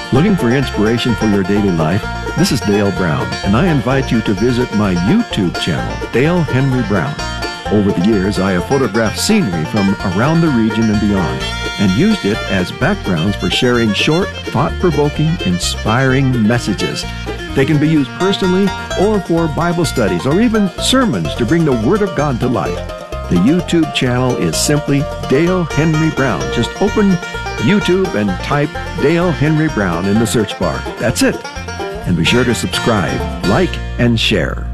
Looking for inspiration for your daily life? This is Dale Brown, and I invite you to visit my YouTube channel, Dale Henry Brown. Over the years, I have photographed scenery from around the region and beyond, and used it as backgrounds for sharing short, thought-provoking, inspiring messages. They can be used personally or for Bible studies or even sermons to bring the Word of God to life. The YouTube channel is simply Dale Henry Brown. Just open YouTube and type Dale Henry Brown in the search bar. That's it. And be sure to subscribe, like, and share.